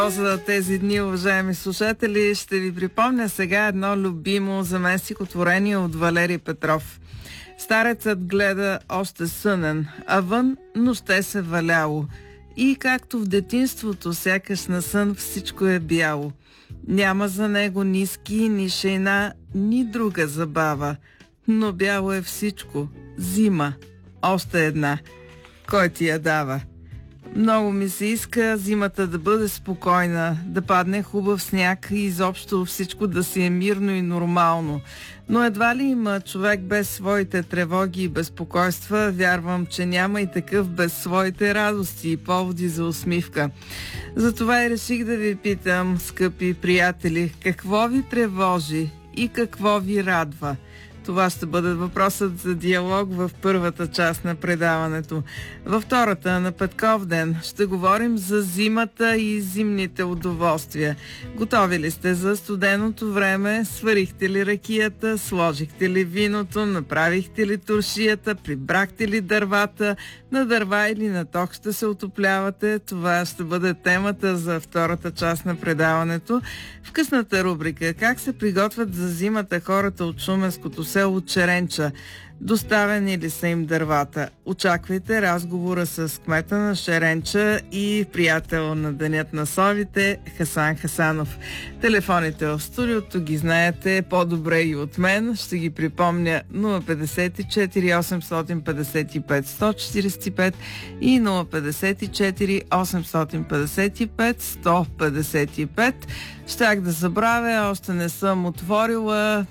За тези дни, уважаеми слушатели, ще ви припомня сега едно любимо за мен стихотворение от Валери Петров. Старецът гледа още сънен, а вън нощта се валяло. И както в детинството, сякаш на сън всичко е бяло. Няма за него ни ски, ни шейна, ни друга забава. Но бяло е всичко. Зима. Още една. Кой ти я дава? Много ми се иска зимата да бъде спокойна, да падне хубав сняг и изобщо всичко да си е мирно и нормално. Но едва ли има човек без своите тревоги и безпокойства, вярвам, че няма и такъв без своите радости и поводи за усмивка. Затова и реших да ви питам, скъпи приятели, какво ви тревожи и какво ви радва? Това ще бъде въпросът за диалог в първата част на предаването. Във втората, на Петков ден, ще говорим за зимата и зимните удоволствия. Готови ли сте за студеното време? Сварихте ли ракията? Сложихте ли виното? Направихте ли туршията? Прибрахте ли дървата? На дърва или на ток ще се отоплявате? Това ще бъде темата за втората част на предаването. В късната рубрика «Как се приготвят за зимата хората от шуменското село Черенча? Доставени ли са им дървата?» Очаквайте разговора с кмета на Черенча и приятел на Денят на совите Хасан Хасанов. Телефоните в студиото ги знаете по-добре и от мен. Ще ги припомня: 054 855 145 и 054 855 155. Щях да забравя, още не съм отворила